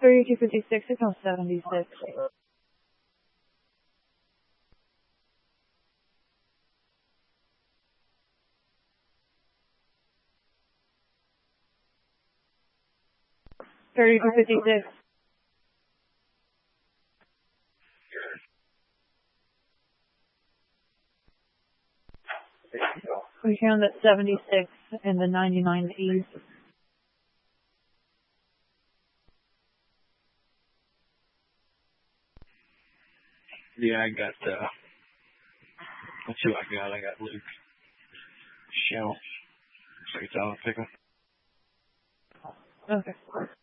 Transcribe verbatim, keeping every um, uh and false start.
thirty-two fifty-six, account seventy-six. thirty-two fifty-six. We found that seventy-six and the ninety-nine East. Yeah, I got, uh, that's who I got. I got Luke Shell. Looks like it's out of pickup. Okay.